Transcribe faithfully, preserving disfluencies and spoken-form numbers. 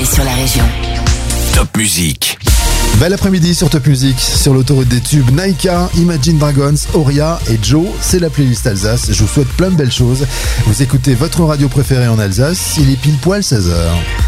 sur la région. Top Musique. Bel après-midi sur Top Music, sur l'autoroute des tubes Naika, Imagine Dragons, Auria et Joe. C'est la playlist Alsace. Je vous souhaite plein de belles choses. Vous écoutez votre radio préférée en Alsace. Il est pile poil seize heures.